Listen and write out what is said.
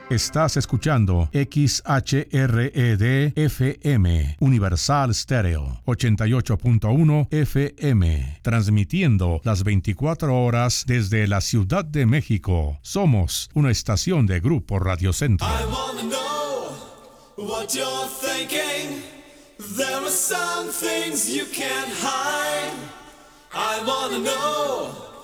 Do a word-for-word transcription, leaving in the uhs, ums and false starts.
Estás escuchando X H R E D F M, Universal Stereo, ochenta y ocho punto uno F M, transmitiendo las veinticuatro horas desde la Ciudad de México. Somos una estación de Grupo Radio Centro. I wanna know what you're thinking. There are some things you can't hide. I wanna know